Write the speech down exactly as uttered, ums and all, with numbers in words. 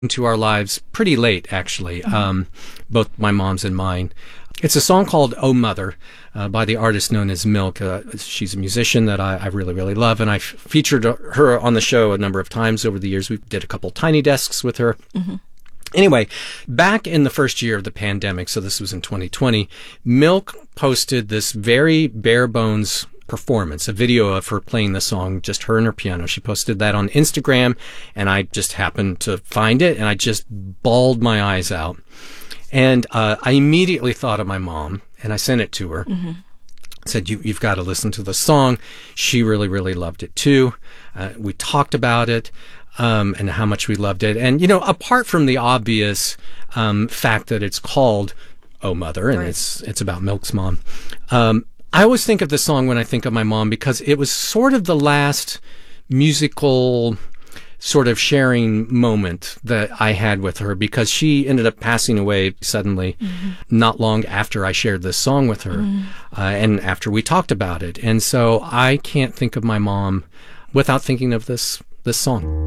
into our lives pretty late, actually, um, both my mom's and mine. It's a song called Oh Mother uh, by the artist known as Milk. Uh, she's a musician that I, I really, really love, and I've featured her on the show a number of times over the years. We did a couple Tiny Desks with her. Mm-hmm. Anyway, back in the first year of the pandemic, so this was in twenty twenty, Milk posted this very bare bones performance, a video of her playing the song, just her and her piano. She posted that on Instagram, and I just happened to find it, and I just bawled my eyes out. And uh, I immediately thought of my mom, and I sent it to her. Mm-hmm. Said, you, you've got to listen to the song. She really, really loved it too. Uh, we talked about it. Um, and how much we loved it. And, you know, apart from the obvious um, fact that it's called Oh Mother, and right. it's it's about Milk's mom, um, I always think of this song when I think of my mom because it was sort of the last musical sort of sharing moment that I had with her, because she ended up passing away suddenly mm-hmm. not long after I shared this song with her mm-hmm. uh, and after we talked about it. And so I can't think of my mom without thinking of this this song.